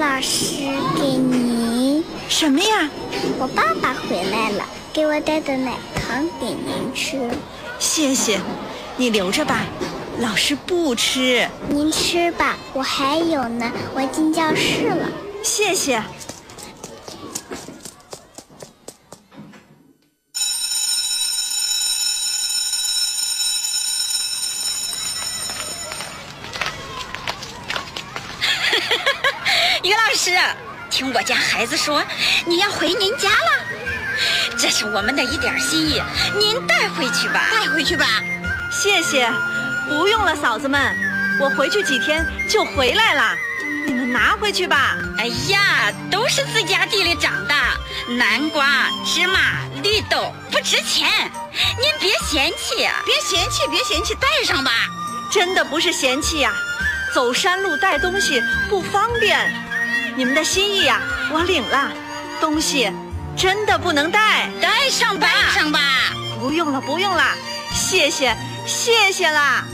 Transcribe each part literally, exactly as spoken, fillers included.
老师，给您。 什么呀？ 我爸爸回来了，给我带的奶糖给您吃。 谢谢，你留着吧，老师不吃。 您吃吧，我还有呢，我进教室了。 谢谢。 于老师，听我家孩子说你要回您家了，这是我们的一点心意，您带回去吧。 带回去吧。谢谢，不用了，嫂子们，我回去几天就回来了，你们拿回去吧。 哎呀，都是自家地里长的，南瓜、芝麻、绿豆不值钱，您别嫌弃。 别嫌弃，别嫌弃，带上吧。 真的不是嫌弃呀、啊，走山路带东西不方便。你们的心意呀、啊，我领了，东西真的不能带， 带上吧， 带上吧。 不用了，不用了，谢谢，谢谢啦。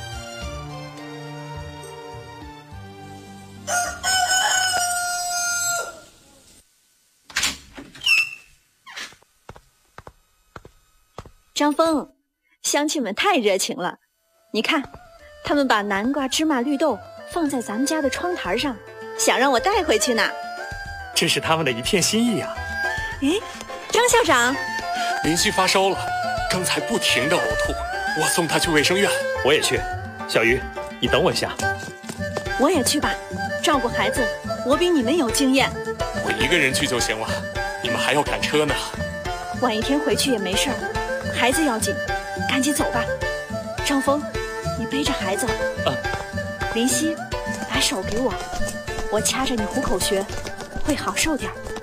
张峰，乡亲们太热情了，你看，他们把南瓜、芝麻、绿豆放在咱们家的窗台上，想让我带回去呢。 这是他们的一片心意啊。 诶，张校长， 林夕发烧了，刚才不停地呕吐，我送他去卫生院。我也去。小鱼，你等我一下。 我也去吧，照顾孩子，我比你们有经验。 我一个人去就行了，你们还要赶车呢。 晚一天回去也没事儿，孩子要紧，赶紧走吧。张峰，你背着孩子。 嗯。 林夕，把手给我，我掐着你虎口穴，会好受点儿。